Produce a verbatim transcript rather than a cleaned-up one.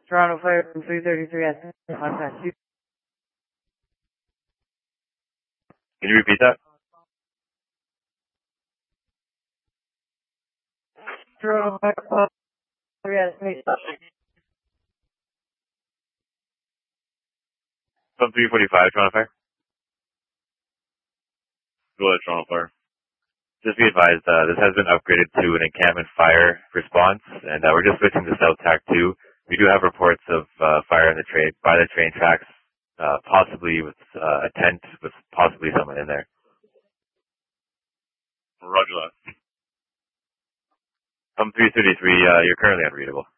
Toronto Fire from three thirty-three S. Contact you. Can you repeat that? Toronto Fire from three thirty-three S. From three forty-five, Toronto Fire. Go ahead, Toronto Fire. Just be advised, uh, this has been upgraded to an encampment fire response, and uh, we're just switching to South Tac two. We do have reports of uh, fire in the train, by the train tracks, uh, possibly with uh, a tent with possibly someone in there. Roger that. From three thirty-three, uh, you're currently unreadable.